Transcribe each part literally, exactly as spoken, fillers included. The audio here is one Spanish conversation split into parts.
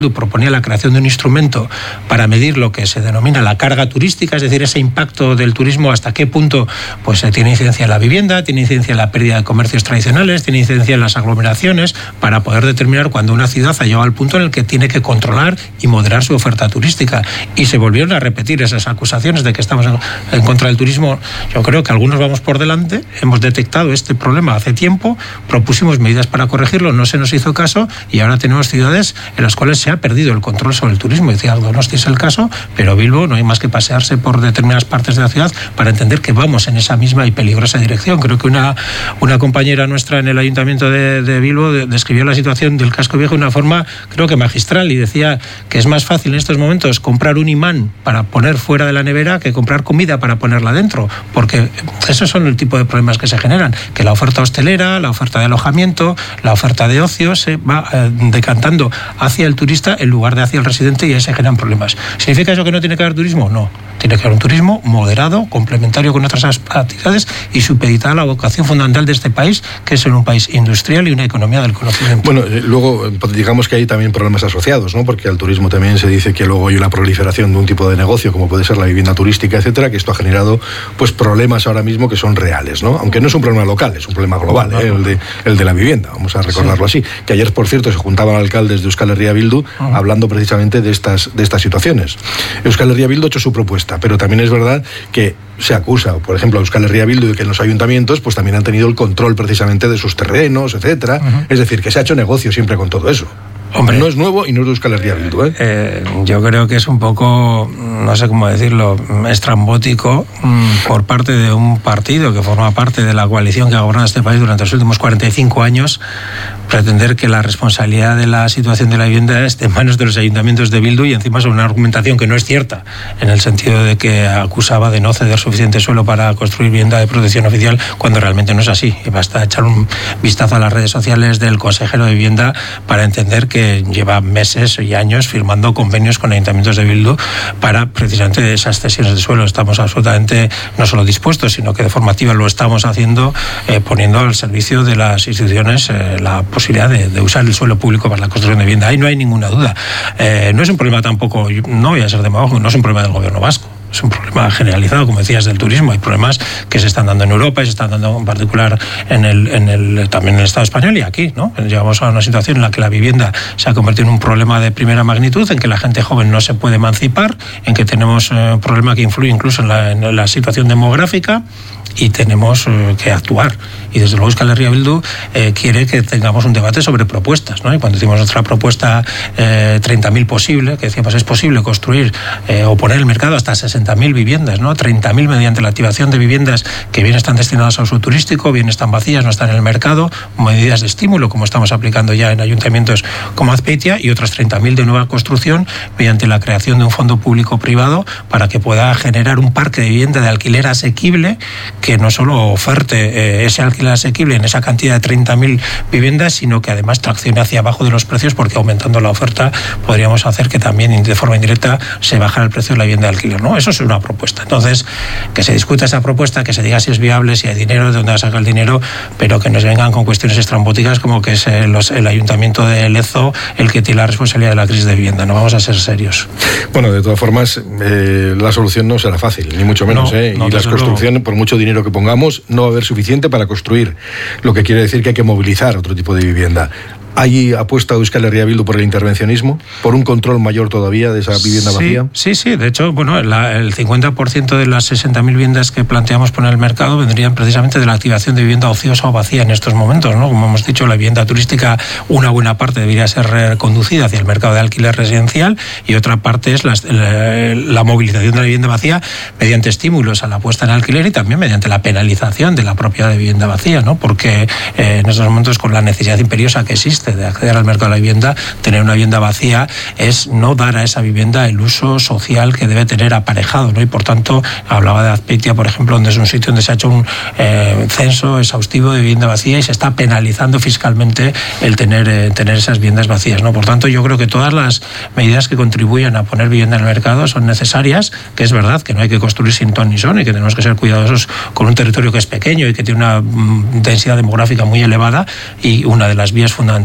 proponía la creación de un instrumento para medir lo que se denomina la carga turística, es decir, ese impacto del turismo, hasta qué punto pues tiene incidencia en la vivienda, tiene incidencia en la pérdida de comercios tradicionales, tiene incidencia en las aglomeraciones, para poder determinar cuando una ciudad ha llegado al punto en el que tiene que controlar y moderar su oferta turística. Y se volvieron a repetir esas acusaciones de que estamos en, en contra del turismo. Yo creo que algunos vamos por delante, hemos detectado este problema hace tiempo, propusimos medidas para corregirlo, no se nos hizo caso y ahora tenemos ciudades en las cuales se ha perdido el control sobre el turismo. Decía, Donosti es el caso, pero Bilbo no hay más que pasearse por determinadas partes de la ciudad para entender que vamos en esa misma y peligrosa dirección. Creo que una, una compañera nuestra en el ayuntamiento de, de Bilbo de, describió la situación del casco viejo de una forma, creo que magistral, y decía que es más fácil en estos momentos comprar un imán para poner fuera de la nevera que comprar comida para ponerla dentro, porque esos son el tipo de problemas que se generan, que la oferta hostelera, la oferta de alojamiento, la oferta de ocio se va eh, decantando hacia el turista en lugar de hacia el residente, y ahí se generan problemas. ¿Significa eso que no tiene que haber turismo? No. Tiene que haber un turismo moderado, complementario con otras actividades y supeditado a la vocación fundamental de este país, que es ser un país industrial y una economía del conocimiento. Bueno, luego digamos que hay también problemas asociados, ¿no? Porque al turismo también se dice que luego hay una proliferación de un tipo de negocio, como puede ser la vivienda turística, etcétera, que esto ha generado pues problemas ahora mismo que son reales, ¿no? Aunque no es un problema local, es un problema global, bueno, ¿eh? el, de, el de la vivienda, vamos a recordarlo sí. así. Que ayer, por cierto, se juntaban alcaldes de Euskal Herria Bildu uh-huh. hablando precisamente de estas, de estas situaciones. Euskal Herria Bildu ha hecho su propuesta, pero también es verdad que se acusa, por ejemplo, a Euskal Herria Bildu de que en los ayuntamientos pues también han tenido el control precisamente de sus terrenos, etcétera. Uh-huh. Es decir, que se ha hecho negocio siempre con todo eso. Hombre, no es nuevo y no es de Euskal Herria Bildu, ¿eh? Eh, yo creo que es un poco, no sé cómo decirlo, estrambótico mmm, por parte de un partido que forma parte de la coalición que ha gobernado este país durante los últimos cuarenta y cinco años, pretender que la responsabilidad de la situación de la vivienda esté en manos de los ayuntamientos de Bildu, y encima sobre una argumentación que no es cierta, en el sentido de que acusaba de no ceder suficiente suelo para construir vivienda de protección oficial, cuando realmente no es así. Y basta echar un vistazo a las redes sociales del consejero de Vivienda para entender que lleva meses y años firmando convenios con ayuntamientos de Bildu para precisamente esas cesiones de suelo. Estamos absolutamente no solo dispuestos, sino que de forma activa lo estamos haciendo, eh, poniendo al servicio de las instituciones eh, la posibilidad de, de usar el suelo público para la construcción de vivienda. Ahí no hay ninguna duda. Eh, no es un problema tampoco, no voy a ser demagógico, no es un problema del gobierno vasco. Es un problema generalizado, como decías, del turismo. Hay problemas que se están dando en Europa y se están dando en particular en el, en el, también en el Estado español y aquí, ¿no? Llegamos a una situación en la que la vivienda se ha convertido en un problema de primera magnitud, en que la gente joven no se puede emancipar, en que tenemos eh, un problema que influye incluso en la, en la situación demográfica, y tenemos eh, que actuar. Y desde luego Euskal Herria Bildu eh, quiere que tengamos un debate sobre propuestas, ¿no? Y cuando decimos nuestra propuesta eh, treinta mil posible, que decíamos es posible construir eh, o poner en el mercado hasta sesenta mil viviendas, ¿no? treinta mil mediante la activación de viviendas que bien están destinadas a uso turístico, bien están vacías, no están en el mercado, medidas de estímulo como estamos aplicando ya en ayuntamientos como Azpeitia, y otras treinta mil de nueva construcción mediante la creación de un fondo público-privado para que pueda generar un parque de vivienda de alquiler asequible que no solo oferte eh, ese alquiler asequible en esa cantidad de treinta mil viviendas, sino que además traccione hacia abajo de los precios, porque aumentando la oferta podríamos hacer que también de forma indirecta se bajara el precio de la vivienda de alquiler, ¿no? Eso es una propuesta. Entonces, que se discuta esa propuesta, que se diga si es viable, si hay dinero, de dónde va a sacar el dinero, pero que nos vengan con cuestiones estrambóticas como que es eh, los, el ayuntamiento de Lezo el que tiene la responsabilidad de la crisis de vivienda. No vamos a ser serios. Bueno, de todas formas, eh, la solución no será fácil, ni mucho menos, no, ¿eh? No, y las construcciones, por mucho dinero que pongamos, no va a haber suficiente para construir, lo que quiere decir que hay que movilizar otro tipo de vivienda. ¿Hay apuesta de Euskal Herria Bildu por el intervencionismo? ¿Por un control mayor todavía de esa vivienda sí, vacía? Sí, sí. De hecho, bueno, la, el cincuenta por ciento de las sesenta mil viviendas que planteamos poner en el mercado vendrían precisamente de la activación de vivienda ociosa o vacía en estos momentos, ¿no? Como hemos dicho, la vivienda turística, una buena parte debería ser reconducida hacia el mercado de alquiler residencial, y otra parte es la, la, la movilización de la vivienda vacía mediante estímulos a la puesta en alquiler y también mediante la penalización de la propiedad de vivienda vacía, ¿no? Porque eh, en estos momentos, con la necesidad imperiosa que existe de acceder al mercado de la vivienda, tener una vivienda vacía es no dar a esa vivienda el uso social que debe tener aparejado, ¿no? Y por tanto, hablaba de Azpeitia, por ejemplo, donde es un sitio donde se ha hecho un eh, censo exhaustivo de vivienda vacía y se está penalizando fiscalmente el tener, eh, tener esas viviendas vacías, ¿no? Por tanto, yo creo que todas las medidas que contribuyan a poner vivienda en el mercado son necesarias, que es verdad que no hay que construir sin ton ni son y que tenemos que ser cuidadosos con un territorio que es pequeño y que tiene una mm, densidad demográfica muy elevada, y una de las vías fundamentales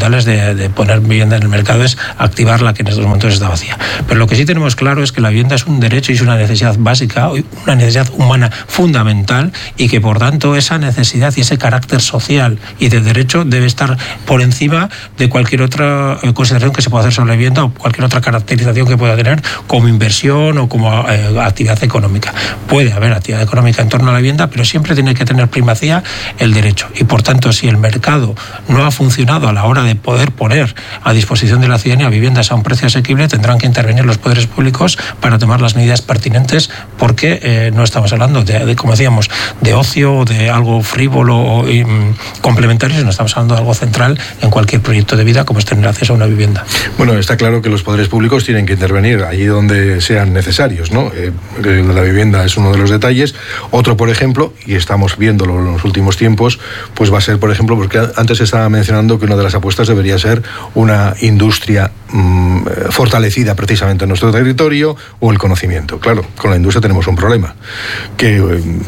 fundamentales de, de poner vivienda en el mercado es activar la que en estos momentos está vacía. Pero lo que sí tenemos claro es que la vivienda es un derecho y es una necesidad básica, una necesidad humana fundamental, y que por tanto esa necesidad y ese carácter social y de derecho debe estar por encima de cualquier otra consideración que se pueda hacer sobre la vivienda o cualquier otra caracterización que pueda tener como inversión o como eh, actividad económica. Puede haber actividad económica en torno a la vivienda, pero siempre tiene que tener primacía el derecho. Y por tanto, si el mercado no ha funcionado a la hora de poder poner a disposición de la ciudadanía viviendas a un precio asequible, tendrán que intervenir los poderes públicos para tomar las medidas pertinentes, porque eh, no estamos hablando de, de, como decíamos, de ocio, de algo frívolo o y, mm, complementario, sino estamos hablando de algo central en cualquier proyecto de vida, como es tener acceso a una vivienda. Bueno, está claro que los poderes públicos tienen que intervenir allí donde sean necesarios, ¿no? Eh, la vivienda es uno de los detalles. Otro, por ejemplo, y estamos viéndolo en los últimos tiempos, pues va a ser, por ejemplo, porque antes estaba mencionando que una de las apuestas debería ser una industria mmm, fortalecida precisamente en nuestro territorio, o el conocimiento. Claro, con la industria tenemos un problema, que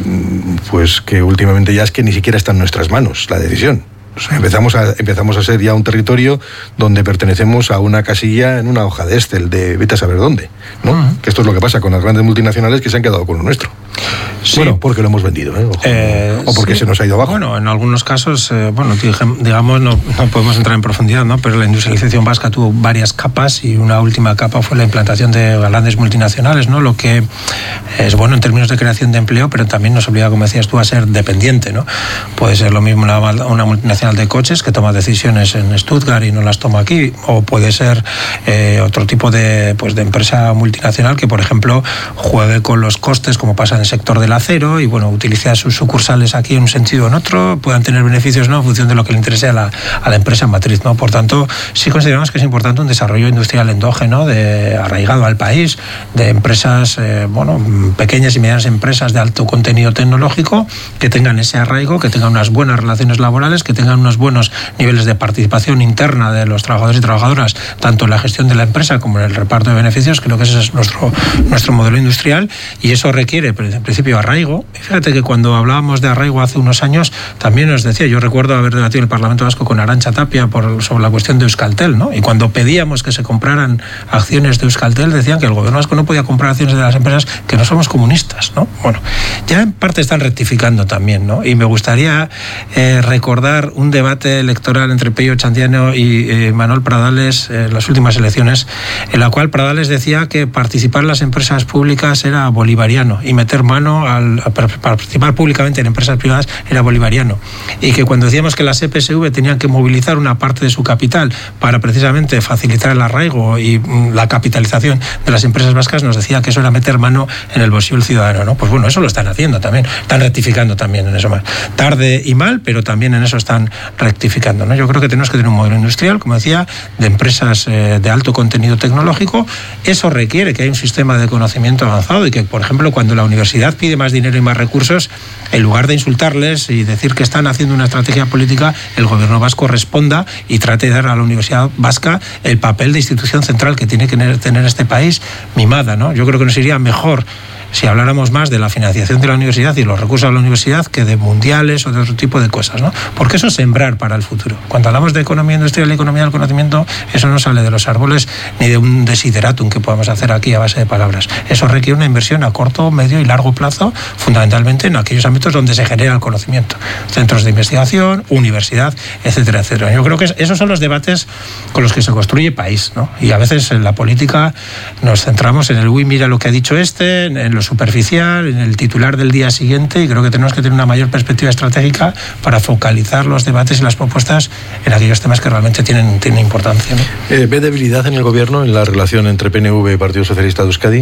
pues que últimamente ya es que ni siquiera está en nuestras manos la decisión. O sea, empezamos a, empezamos a ser ya un territorio donde pertenecemos a una casilla en una hoja de Excel, de vete a saber dónde, ¿no? Uh-huh. Que esto es lo que pasa con las grandes multinacionales, que se han quedado con lo nuestro. Sí. Bueno, porque lo hemos vendido, ¿eh? Ojo, eh o porque sí. se nos ha ido abajo. Bueno, en algunos casos, eh, bueno, digamos, no, no podemos entrar en profundidad, ¿no? Pero la industrialización vasca tuvo varias capas, y una última capa fue la implantación de grandes multinacionales, ¿no? Lo que es bueno en términos de creación de empleo, pero también nos obliga, como decías tú, a ser dependiente, ¿no? Puede ser lo mismo una, una multinacional de coches que toma decisiones en Stuttgart y no las toma aquí, o puede ser eh, otro tipo de, pues, de empresa multinacional que, por ejemplo, juegue con los costes, como pasa en el sector del acero, y bueno, utiliza sus sucursales aquí en un sentido o en otro, puedan tener beneficios, ¿no?, en función de lo que le interese a la, a la empresa matriz, ¿no? Por tanto, sí consideramos que es importante un desarrollo industrial endógeno, de, arraigado al país, de empresas, eh, bueno, pequeñas y medianas empresas de alto contenido tecnológico, que tengan ese arraigo, que tengan unas buenas relaciones laborales, que tengan unos buenos niveles de participación interna de los trabajadores y trabajadoras, tanto en la gestión de la empresa como en el reparto de beneficios. Creo que ese es nuestro, nuestro modelo industrial, y eso requiere, en principio, arraigo. Y fíjate que cuando hablábamos de arraigo hace unos años, también nos decía, yo recuerdo haber debatido en el Parlamento Vasco con Arantxa Tapia por, sobre la cuestión de Euskaltel, ¿no? Y cuando pedíamos que se compraran acciones de Euskaltel, decían que el gobierno vasco no podía comprar acciones de las empresas, que no somos comunistas, ¿no? Bueno, ya en parte están rectificando también, ¿no? Y me gustaría eh, recordar un debate electoral entre Peyo Chandiano y eh, Manuel Pradales en las últimas elecciones, en la cual Pradales decía que participar en las empresas públicas era bolivariano, y meter mano al a participar públicamente en empresas privadas era bolivariano, y que cuando decíamos que las E P S V tenían que movilizar una parte de su capital para precisamente facilitar el arraigo y mm, la capitalización de las empresas vascas, nos decía que eso era meter mano en el bolsillo del ciudadano, ¿no? Pues bueno, eso lo están haciendo también, están rectificando también en eso, más tarde y mal, pero también en eso están rectificando, ¿no? Yo creo que tenemos que tener un modelo industrial, como decía, de empresas eh, de alto contenido tecnológico. Eso requiere que haya un sistema de conocimiento avanzado, y que, por ejemplo, cuando la universidad pide más dinero y más recursos, en lugar de insultarles y decir que están haciendo una estrategia política, el gobierno vasco responda y trate de dar a la universidad vasca el papel de institución central que tiene que tener este país, mimada, ¿no? Yo creo que nos iría mejor si habláramos más de la financiación de la universidad y los recursos de la universidad que de mundiales o de otro tipo de cosas, ¿no? Porque eso es sembrar para el futuro. Cuando hablamos de economía industrial y economía del conocimiento, eso no sale de los árboles ni de un desideratum que podamos hacer aquí a base de palabras. Eso requiere una inversión a corto, medio y largo plazo, fundamentalmente en aquellos ámbitos donde se genera el conocimiento. Centros de investigación, universidad, etcétera, etcétera. Yo creo que esos son los debates con los que se construye país, ¿no? Y a veces en la política nos centramos en el uy, mira lo que ha dicho este, en lo superficial, en el titular del día siguiente, y creo que tenemos que tener una mayor perspectiva estratégica para focalizar los debates y las propuestas en aquellos temas que realmente tienen, tienen importancia, ¿no? Eh, ¿Ve debilidad en el gobierno en la relación entre P N V y Partido Socialista de Euskadi?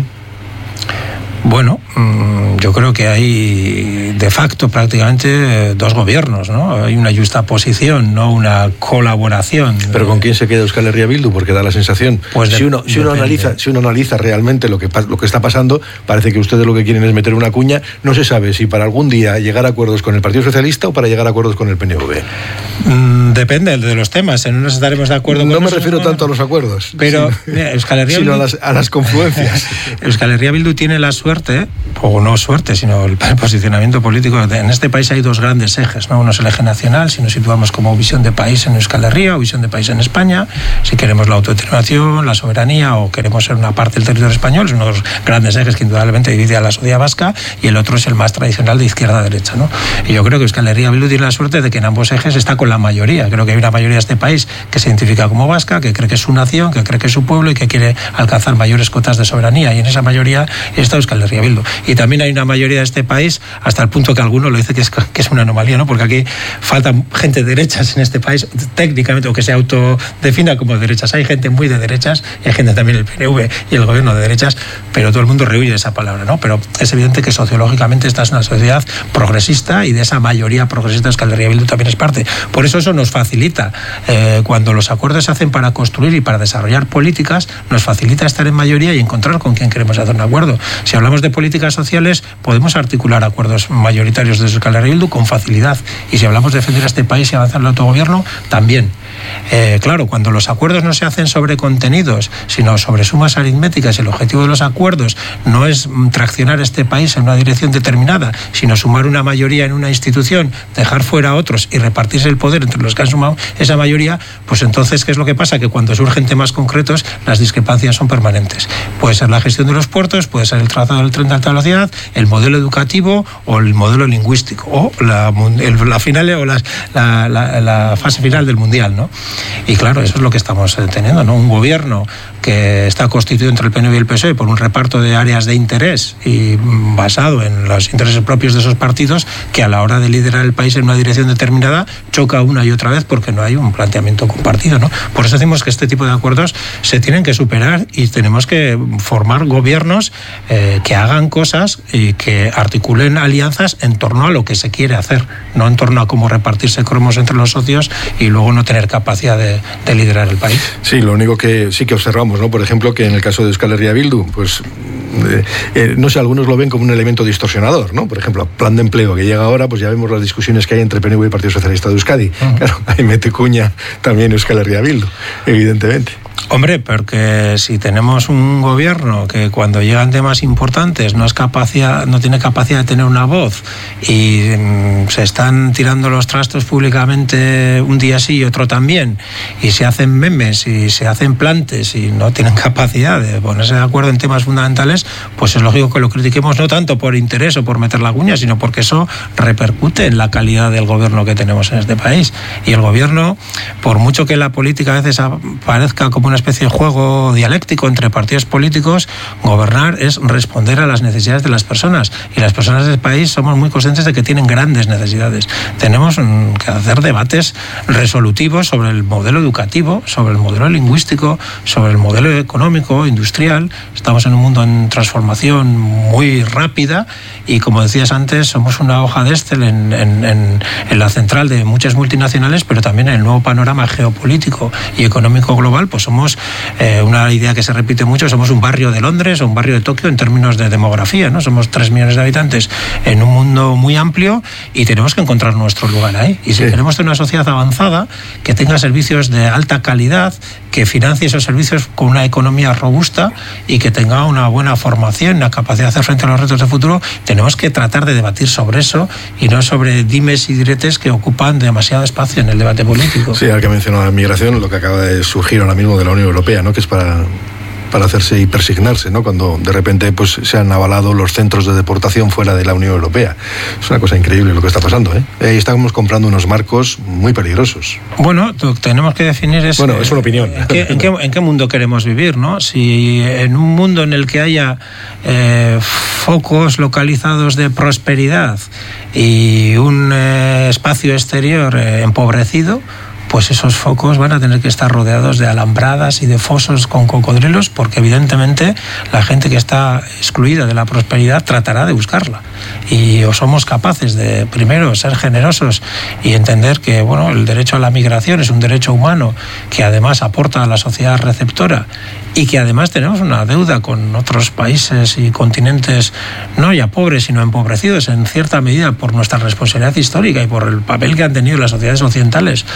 Bueno, yo creo que hay de facto prácticamente dos gobiernos, ¿no? Hay una justaposición, no una colaboración. ¿Pero con quién se queda Euskal Herria Bildu? Porque da la sensación, pues de, si uno si uno analiza si uno analiza realmente lo que lo que está pasando, parece que ustedes lo que quieren es meter una cuña. No se sabe si para algún día llegar a acuerdos con el Partido Socialista o para llegar a acuerdos con el P N V. Mm, depende de los temas. En unos estaremos de acuerdo. No con me refiero tanto a los acuerdos, pero sino, mira, Euskal Herria sino Bildu, a las a las confluencias. Euskal Herria Bildu tiene la suerte, o no suerte, fuerte, sino el posicionamiento político. En este país hay dos grandes ejes, ¿no? Uno es el eje nacional, si nos situamos como visión de país en Euskal Herria o visión de país en España, si queremos la autodeterminación, la soberanía o queremos ser una parte del territorio español, es uno de los grandes ejes que indudablemente divide a la sociedad vasca, y el otro es el más tradicional de izquierda a derecha, ¿no? Y yo creo que Euskal Herria Bildu tiene la suerte de que en ambos ejes está con la mayoría. Creo que hay una mayoría de este país que se identifica como vasca, que cree que es su nación, que cree que es su pueblo y que quiere alcanzar mayores cotas de soberanía, y en esa mayoría está Euskal Herria Bildu. Y también hay una mayoría de este país, hasta el punto que alguno lo dice que es, que es una anomalía, ¿no? Porque aquí falta gente de derechas en este país, técnicamente, o que se autodefina como derechas. Hay gente muy de derechas, y hay gente también, el P N V y el gobierno de derechas, pero todo el mundo rehuye esa palabra, ¿no? Pero es evidente que sociológicamente esta es una sociedad progresista, y de esa mayoría progresista Euskal Herria Bildu también es parte. Por eso eso nos facilita, eh, cuando los acuerdos se hacen para construir y para desarrollar políticas, nos facilita estar en mayoría y encontrar con quién queremos hacer un acuerdo. Si hablamos de políticas sociales, podemos articular acuerdos mayoritarios de Euskal Herria Bildu con facilidad, y si hablamos de defender a este país y avanzar el autogobierno, también. Eh, claro, cuando los acuerdos no se hacen sobre contenidos, sino sobre sumas aritméticas, y el objetivo de los acuerdos no es traccionar este país en una dirección determinada, sino sumar una mayoría en una institución, dejar fuera a otros y repartirse el poder entre los que han sumado esa mayoría, pues entonces, ¿qué es lo que pasa? Que cuando surgen temas concretos, las discrepancias son permanentes. Puede ser la gestión de los puertos, puede ser el trazado del tren de alta velocidad, el modelo educativo o el modelo lingüístico, o la, el, la final o las, la, la, la fase final del mundial, ¿no? Y claro, eso es lo que estamos teniendo, ¿no? Un gobierno que está constituido entre el P N V y el P S O E por un reparto de áreas de interés y basado en los intereses propios de esos partidos, que a la hora de liderar el país en una dirección determinada choca una y otra vez porque no hay un planteamiento compartido, ¿no? Por eso decimos que este tipo de acuerdos se tienen que superar, y tenemos que formar gobiernos eh, que hagan cosas y que articulen alianzas en torno a lo que se quiere hacer, no en torno a cómo repartirse cromos entre los socios y luego no tener capacidad de, de liderar el país. Sí, lo único que sí que observamos, ¿no? Por ejemplo, que en el caso de Euskal Herria Bildu, pues eh, eh, no sé, algunos lo ven como un elemento distorsionador, ¿no? Por ejemplo, plan de empleo que llega ahora, pues ya vemos las discusiones que hay entre P N V y Partido Socialista de Euskadi. Uh-huh. Claro, ahí mete cuña también Euskal Herria Bildu, evidentemente. Hombre, porque si tenemos un gobierno que cuando llegan temas importantes no es capacidad, no tiene capacidad de tener una voz, y mmm, se están tirando los trastos públicamente un día sí y otro también, y se hacen memes y se hacen plantes y no tienen capacidad de ponerse de acuerdo en temas fundamentales, pues es lógico que lo critiquemos, no tanto por interés o por meter la cuña, sino porque eso repercute en la calidad del gobierno que tenemos en este país. Y el gobierno, por mucho que la política a veces parezca como una especie de juego dialéctico entre partidos políticos, gobernar es responder a las necesidades de las personas, y las personas del país somos muy conscientes de que tienen grandes necesidades. Tenemos que hacer debates resolutivos sobre el modelo educativo, sobre el modelo lingüístico, sobre el modelo económico, industrial. Estamos en un mundo en transformación muy rápida, y como decías antes, somos una hoja de Excel en, en, en, en la central de muchas multinacionales, pero también en el nuevo panorama geopolítico y económico global, pues somos eh, una idea que se repite mucho, somos un barrio de Londres o un barrio de Tokio en términos de demografía, ¿no? Somos tres millones de habitantes en un mundo muy amplio, y tenemos que encontrar nuestro lugar ahí. Y si sí. queremos tener una sociedad avanzada, que tenga servicios de alta calidad, que financie esos servicios con una economía robusta y que tenga una buena formación, una capacidad de hacer frente a los retos de futuro, tenemos que tratar de debatir sobre eso y no sobre dimes y diretes que ocupan demasiado espacio en el debate político. Sí, al que mencionó la migración, lo que acaba de surgir ahora mismo de la Unión Europea, ¿no? Que es para... para hacerse y persignarse, ¿no? Cuando de repente pues se han avalado los centros de deportación fuera de la Unión Europea. Es una cosa increíble lo que está pasando, ¿eh? Ahí estamos comprando unos marcos muy peligrosos. Bueno, tenemos que definir es, bueno, es una opinión. ¿En qué, en, qué, ¿En qué mundo queremos vivir, no? Si en un mundo en el que haya eh, focos localizados de prosperidad y un eh, espacio exterior eh, empobrecido, pues esos focos van a tener que estar rodeados de alambradas y de fosos con cocodrilos, porque evidentemente la gente que está excluida de la prosperidad tratará de buscarla. Y o somos capaces de, primero, ser generosos y entender que, bueno, el derecho a la migración es un derecho humano que además aporta a la sociedad receptora, y que además tenemos una deuda con otros países y continentes no ya pobres, sino empobrecidos en cierta medida por nuestra responsabilidad histórica y por el papel que han tenido las sociedades occidentales en la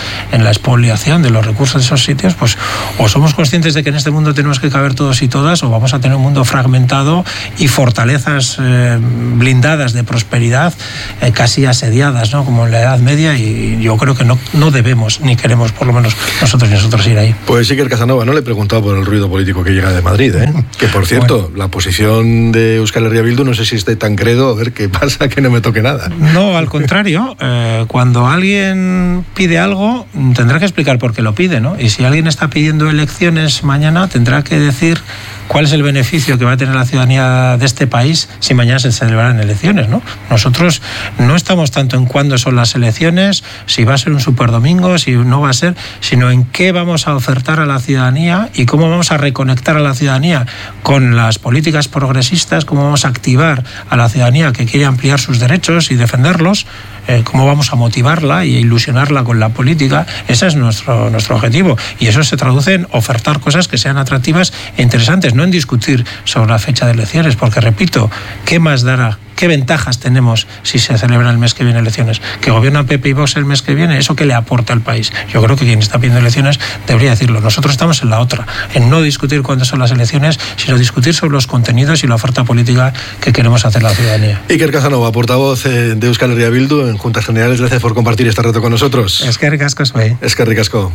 la expoliación de los recursos de esos sitios, pues o somos conscientes de que en este mundo tenemos que caber todos y todas, o vamos a tener un mundo fragmentado y fortalezas eh, blindadas de prosperidad eh, casi asediadas, ¿no? Como en la Edad Media, y yo creo que no, no debemos ni queremos, por lo menos nosotros y nosotros, ir ahí. Pues Iker Casanova, no le he preguntado por el ruido político que llega de Madrid, ¿eh? Que por cierto, bueno, la posición de Euskal Herria Bildu, no sé si esté tan credo, a ver qué pasa, que no me toque nada. No, al contrario, eh, cuando alguien pide algo, tendrá que explicar por qué lo pide, ¿no? Y si alguien está pidiendo elecciones mañana, tendrá que decir cuál es el beneficio que va a tener la ciudadanía de este país si mañana se celebraran elecciones, ¿no? Nosotros no estamos tanto en cuándo son las elecciones, si va a ser un superdomingo, si no va a ser, sino en qué vamos a ofertar a la ciudadanía y cómo vamos a reconectar a la ciudadanía con las políticas progresistas, cómo vamos a activar a la ciudadanía que quiere ampliar sus derechos y defenderlos, eh, cómo vamos a motivarla y ilusionarla con la política. Ese es nuestro, nuestro objetivo, y eso se traduce en ofertar cosas que sean atractivas e interesantes, no en discutir sobre la fecha de elecciones, porque repito, ¿qué más dará? ¿Qué ventajas tenemos si se celebran el mes que viene elecciones? ¿Que gobiernan P P y Vox el mes que viene? ¿Eso qué le aporta al país? Yo creo que quien está pidiendo elecciones debería decirlo. Nosotros estamos en la otra, en no discutir cuándo son las elecciones, sino discutir sobre los contenidos y la oferta política que queremos hacer a la ciudadanía. Iker Casanova, portavoz de Euskal Herria Bildu en Juntas Generales, gracias por compartir este reto con nosotros. Eskerrik asko, zuei. Eskerrik asko.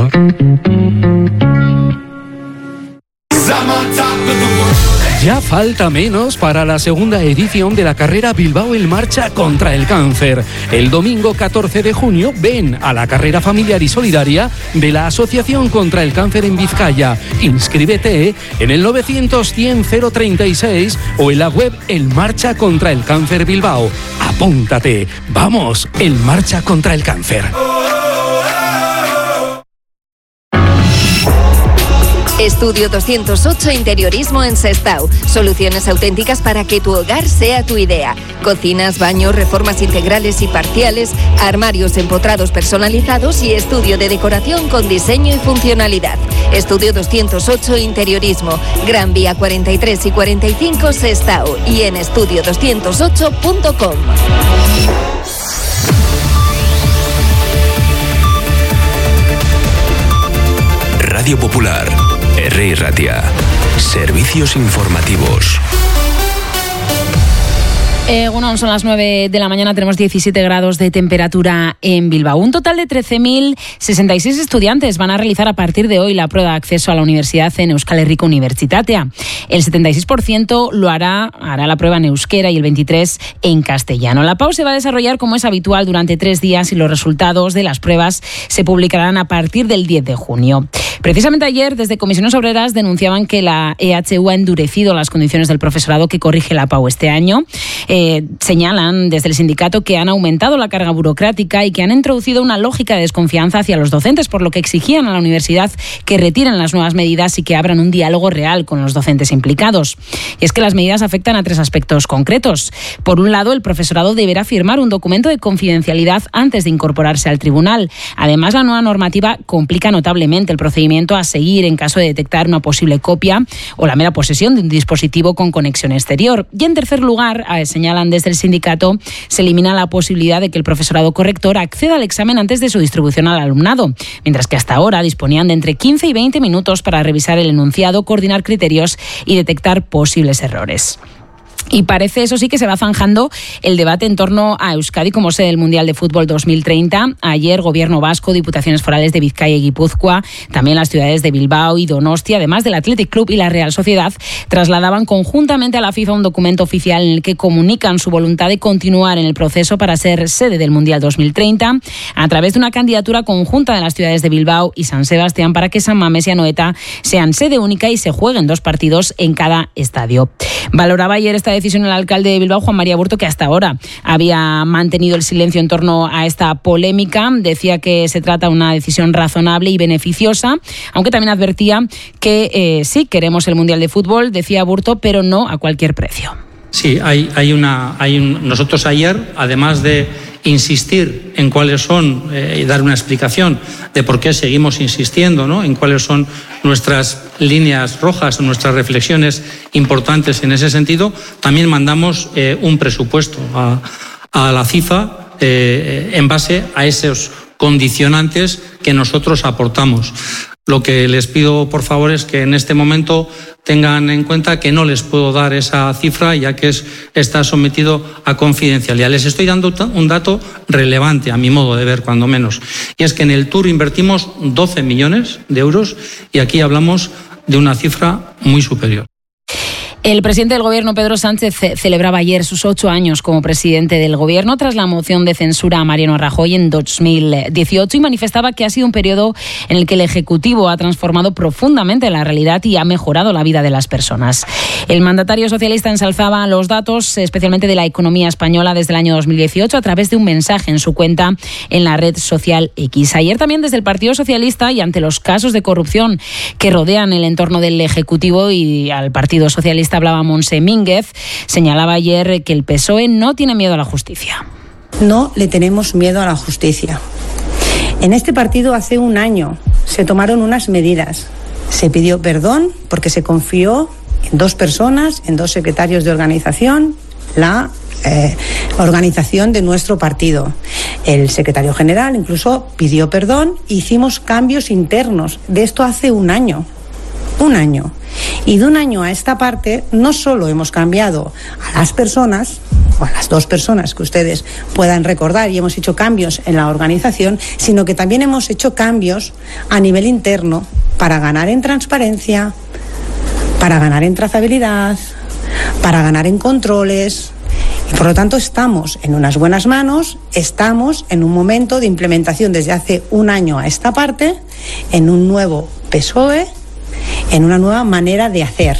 Ya falta menos para la segunda edición de la carrera Bilbao en Marcha contra el Cáncer. El domingo catorce de junio ven a la carrera familiar y solidaria de la Asociación contra el Cáncer en Vizcaya. Inscríbete en el novecientos cien cero treinta y seis o en la web El Marcha contra el Cáncer Bilbao. Apúntate. Vamos, El Marcha contra el Cáncer. Estudio doscientos ocho Interiorismo en Sestao. Soluciones auténticas para que tu hogar sea tu idea. Cocinas, baños, reformas integrales y parciales, armarios empotrados personalizados y estudio de decoración con diseño y funcionalidad. Estudio doscientos ocho Interiorismo. Gran Vía cuarenta y tres y cuarenta y cinco Sestao y en estudio doscientos ocho punto com. Radio Popular, R I Ratia, servicios informativos. Eh, bueno, son las nueve de la mañana, tenemos diecisiete grados de temperatura en Bilbao. Un total de trece mil sesenta y seis estudiantes van a realizar a partir de hoy la prueba de acceso a la universidad en Euskal Herriko Unibertsitatea. El setenta y seis por ciento lo hará, hará la prueba en euskera y el veintitrés por ciento en castellano. La P A U se va a desarrollar como es habitual durante tres días y los resultados de las pruebas se publicarán a partir del diez de junio. Precisamente ayer, desde Comisiones Obreras, denunciaban que la E H U ha endurecido las condiciones del profesorado que corrige la P A U este año. Eh, señalan desde el sindicato que han aumentado la carga burocrática y que han introducido una lógica de desconfianza hacia los docentes, por lo que exigían a la universidad que retiren las nuevas medidas y que abran un diálogo real con los docentes implicados. Y es que las medidas afectan a tres aspectos concretos. Por un lado, el profesorado deberá firmar un documento de confidencialidad antes de incorporarse al tribunal. Además, la nueva normativa complica notablemente el procedimiento a seguir en caso de detectar una posible copia o la mera posesión de un dispositivo con conexión exterior. Y en tercer lugar, señalan desde el sindicato, se elimina la posibilidad de que el profesorado corrector acceda al examen antes de su distribución al alumnado, mientras que hasta ahora disponían de entre quince y veinte minutos para revisar el enunciado, coordinar criterios y detectar posibles errores. Y parece, eso sí, que se va zanjando el debate en torno a Euskadi como sede del Mundial de Fútbol dos mil treinta. Ayer, Gobierno Vasco, Diputaciones Forales de Vizcaya y Guipúzcoa, también las ciudades de Bilbao y Donostia, además del Athletic Club y la Real Sociedad, trasladaban conjuntamente a la FIFA un documento oficial en el que comunican su voluntad de continuar en el proceso para ser sede del Mundial dos mil treinta a través de una candidatura conjunta de las ciudades de Bilbao y San Sebastián para que San Mamés y Anoeta sean sede única y se jueguen dos partidos en cada estadio. Valoraba ayer esta decisión el alcalde de Bilbao, Juan María Burto, que hasta ahora había mantenido el silencio en torno a esta polémica. Decía que se trata de una decisión razonable y beneficiosa, aunque también advertía que eh, sí queremos el Mundial de Fútbol, decía Burto, pero no a cualquier precio. Sí, hay, hay una, hay un, nosotros ayer, además de insistir en cuáles son, eh, y dar una explicación de por qué seguimos insistiendo, ¿no?, en cuáles son nuestras líneas rojas, nuestras reflexiones importantes en ese sentido, también mandamos eh, un presupuesto a, a la FIFA eh, en base a esos condicionantes que nosotros aportamos. Lo que les pido, por favor, es que en este momento tengan en cuenta que no les puedo dar esa cifra, ya que es, está sometido a confidencialidad. Les estoy dando un dato relevante, a mi modo de ver, cuando menos. Y es que en el Tour invertimos doce millones de euros y aquí hablamos de una cifra muy superior. El presidente del Gobierno, Pedro Sánchez, celebraba ayer sus ocho años como presidente del Gobierno tras la moción de censura a Mariano Rajoy en dos mil dieciocho y manifestaba que ha sido un periodo en el que el Ejecutivo ha transformado profundamente la realidad y ha mejorado la vida de las personas. El mandatario socialista ensalzaba los datos, especialmente de la economía española desde el año dos mil dieciocho, a través de un mensaje en su cuenta en la red social X. Ayer también desde el Partido Socialista y ante los casos de corrupción que rodean el entorno del Ejecutivo y al Partido Socialista, hablaba Montse Mínguez, señalaba ayer que el P S O E no tiene miedo a la justicia. No le tenemos miedo a la justicia. En este partido hace un año se tomaron unas medidas. Se pidió perdón porque se confió en dos personas, en dos secretarios de organización, la eh, organización de nuestro partido. El secretario general incluso pidió perdón e hicimos cambios internos. De esto hace un año. Un año. Y de un año a esta parte no solo hemos cambiado a las personas, o a las dos personas que ustedes puedan recordar, y hemos hecho cambios en la organización, sino que también hemos hecho cambios a nivel interno para ganar en transparencia, para ganar en trazabilidad, para ganar en controles. Y por lo tanto estamos en unas buenas manos, estamos en un momento de implementación desde hace un año a esta parte, en un nuevo P S O E, en una nueva manera de hacer.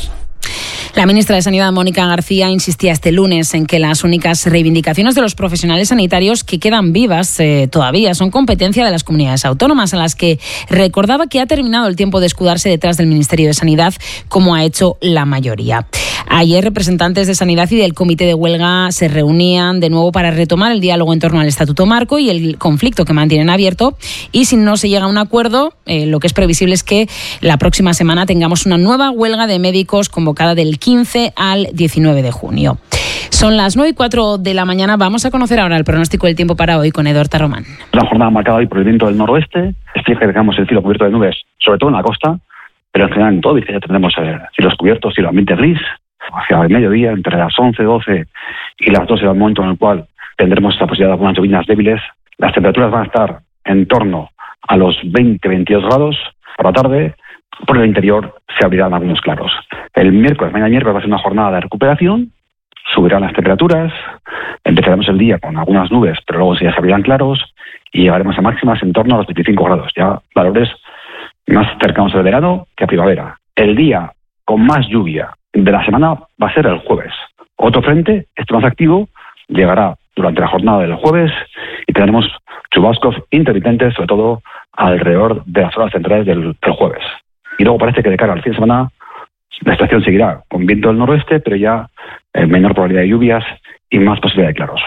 La ministra de Sanidad, Mónica García, insistía este lunes en que las únicas reivindicaciones de los profesionales sanitarios que quedan vivas eh, todavía son competencia de las comunidades autónomas, a las que recordaba que ha terminado el tiempo de escudarse detrás del Ministerio de Sanidad, como ha hecho la mayoría. Ayer, representantes de Sanidad y del Comité de Huelga se reunían de nuevo para retomar el diálogo en torno al Estatuto Marco y el conflicto que mantienen abierto. Y si no se llega a un acuerdo, eh, lo que es previsible es que la próxima semana tengamos una nueva huelga de médicos convocada del quince al diecinueve de junio. Son las nueve y cuatro de la mañana. Vamos a conocer ahora el pronóstico del tiempo para hoy con Eduardo Tarromán. La jornada marcada hoy por el viento del noroeste. Es que tengamos el cielo cubierto de nubes, sobre todo en la costa, pero en general en todo Vizcaya tendremos eh, cielos cubiertos y el ambiente gris. Hacia el mediodía, entre las once, doce y las doce, el momento en el cual tendremos esta posibilidad de algunas lluvias débiles. Las temperaturas van a estar en torno a los veinte a veintidós grados por la tarde. Por el interior se abrirán algunos claros. El miércoles, mañana miércoles, va a ser una jornada de recuperación. Subirán las temperaturas. Empezaremos el día con algunas nubes, pero luego ya se abrirán claros y llegaremos a máximas en torno a los veinticinco grados. Ya valores más cercanos al verano que a primavera. El día con más lluvia de la semana va a ser el jueves. Otro frente, este más activo, llegará durante la jornada del jueves y tendremos chubascos intermitentes, sobre todo alrededor de las horas centrales del, del jueves. Y luego parece que de cara al fin de semana la estación seguirá con viento del noroeste, pero ya eh, menor probabilidad de lluvias y más posibilidad de claros.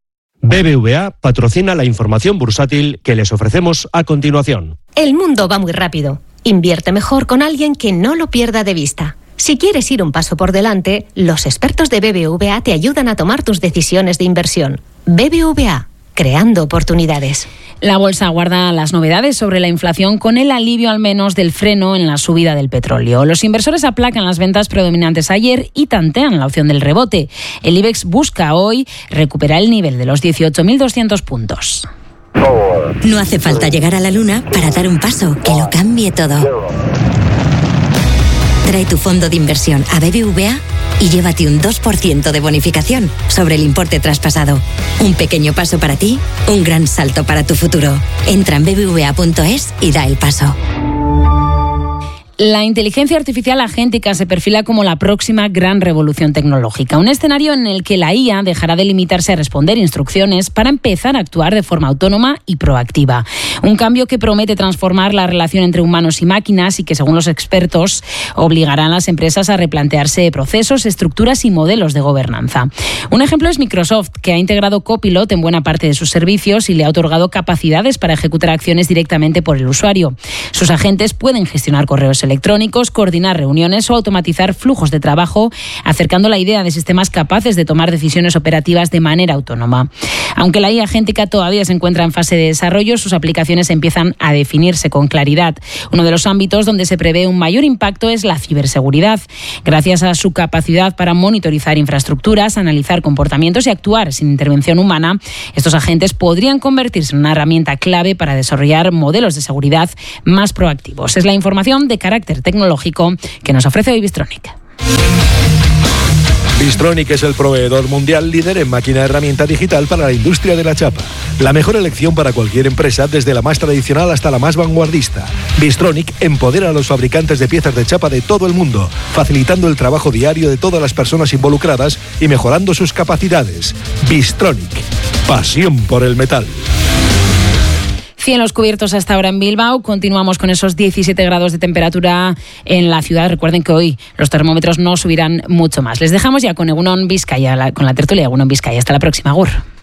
B B V A patrocina la información bursátil que les ofrecemos a continuación. El mundo va muy rápido. Invierte mejor con alguien que no lo pierda de vista. Si quieres ir un paso por delante, los expertos de B B V A te ayudan a tomar tus decisiones de inversión. B B V A, creando oportunidades. La bolsa guarda las novedades sobre la inflación con el alivio al menos del freno en la subida del petróleo. Los inversores aplacan las ventas predominantes ayer y tantean la opción del rebote. El IBEX busca hoy recuperar el nivel de los dieciocho mil doscientos puntos. No hace falta llegar a la luna para dar un paso que lo cambie todo. Trae tu fondo de inversión a B B V A y llévate un dos por ciento de bonificación sobre el importe traspasado. Un pequeño paso para ti, un gran salto para tu futuro. Entra en b b v a punto es y da el paso. La inteligencia artificial agéntica se perfila como la próxima gran revolución tecnológica. Un escenario en el que la I A dejará de limitarse a responder instrucciones para empezar a actuar de forma autónoma y proactiva. Un cambio que promete transformar la relación entre humanos y máquinas y que, según los expertos, obligará a las empresas a replantearse procesos, estructuras y modelos de gobernanza. Un ejemplo es Microsoft, que ha integrado Copilot en buena parte de sus servicios y le ha otorgado capacidades para ejecutar acciones directamente por el usuario. Sus agentes pueden gestionar correos cajeros electrónicos, coordinar reuniones o automatizar flujos de trabajo, acercando la idea de sistemas capaces de tomar decisiones operativas de manera autónoma. Aunque la I A agéntica todavía se encuentra en fase de desarrollo, sus aplicaciones empiezan a definirse con claridad. Uno de los ámbitos donde se prevé un mayor impacto es la ciberseguridad. Gracias a su capacidad para monitorizar infraestructuras, analizar comportamientos y actuar sin intervención humana, estos agentes podrían convertirse en una herramienta clave para desarrollar modelos de seguridad más proactivos. Es la información de carácter tecnológico que nos ofrece hoy Bystronic. Bystronic es el proveedor mundial líder en máquina herramienta digital para la industria de la chapa. La mejor elección para cualquier empresa, desde la más tradicional hasta la más vanguardista. Bystronic empodera a los fabricantes de piezas de chapa de todo el mundo, facilitando el trabajo diario de todas las personas involucradas y mejorando sus capacidades. Bystronic, pasión por el metal. Cielos cubiertos hasta ahora en Bilbao. Continuamos con esos diecisiete grados de temperatura en la ciudad. Recuerden que hoy los termómetros no subirán mucho más. Les dejamos ya con Egunon Vizcaya, con la tertulia Egunon Vizcaya. Hasta la próxima. Agur.